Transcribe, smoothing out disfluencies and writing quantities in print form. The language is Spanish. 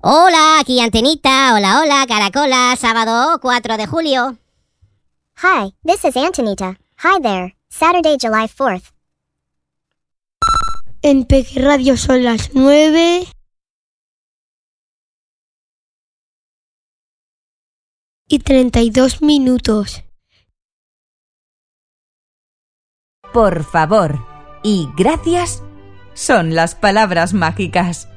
Hola, aquí Antenita. Hola, hola, Caracola. Sábado 4 de julio. Hi, this is Antonita. Hi there. Saturday, July 4th. En Peque Radio son las 9:32. Por favor y gracias son las palabras mágicas.